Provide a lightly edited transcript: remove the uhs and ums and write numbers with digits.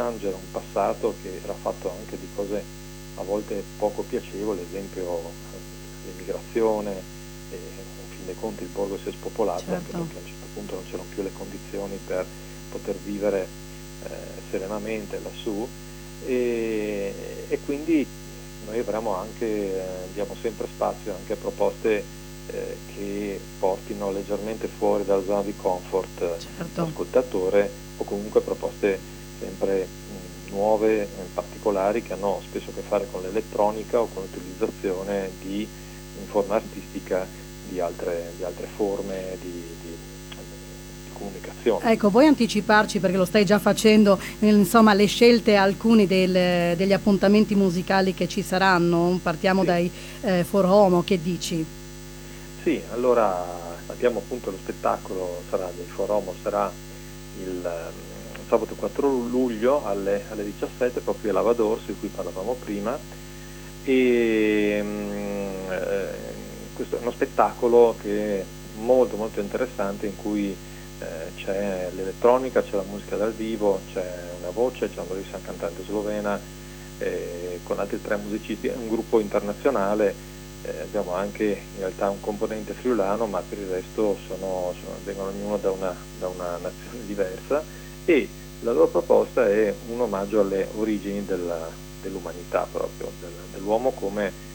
piangere un passato che era fatto anche di cose a volte poco piacevoli, ad esempio l'immigrazione, e in fin dei conti il borgo si è spopolato anche certo. perché a un certo punto non c'erano più le condizioni per poter vivere serenamente lassù, e quindi noi avremo anche, diamo sempre spazio anche a proposte che portino leggermente fuori dalla zona di comfort Certo. l'ascoltatore, o comunque proposte sempre nuove, particolari, che hanno spesso a che fare con l'elettronica o con l'utilizzazione di forma artistica di altre forme di comunicazione. Ecco, vuoi anticiparci, perché lo stai già facendo, insomma, le scelte, alcuni degli appuntamenti musicali che ci saranno? Partiamo Sì. dai For Homo, che dici? Sì, allora abbiamo appunto lo spettacolo, sarà del Foromo, sarà il sabato 4 luglio alle 17, proprio a Lava d'Orso, di cui parlavamo prima, e questo è uno spettacolo che è molto molto interessante, in cui c'è l'elettronica, c'è la musica dal vivo, c'è una voce, c'è una bravissima cantante slovena, con altri 3 musicisti, è un gruppo internazionale. Abbiamo anche in realtà un componente friulano, ma per il resto vengono ognuno da una nazione diversa, e la loro proposta è un omaggio alle origini dell'umanità, proprio dell'uomo come